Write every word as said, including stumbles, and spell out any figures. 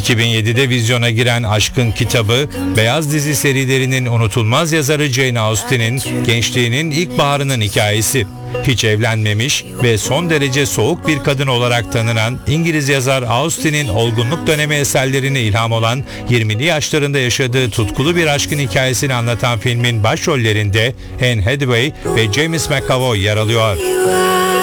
iki bin yedide vizyona giren Aşkın Kitabı, Beyaz dizi serilerinin unutulmaz yazarı Jane Austen'in gençliğinin ilkbaharının hikayesi. Hiç evlenmemiş ve son derece soğuk bir kadın olarak tanınan İngiliz yazar Austen'in olgunluk dönemi eserlerine ilham olan yirmili yaşlarında yaşadığı tutkulu bir aşkın hikayesini anlatan filmin başrollerinde Anne Hathaway ve James McAvoy yer alıyor.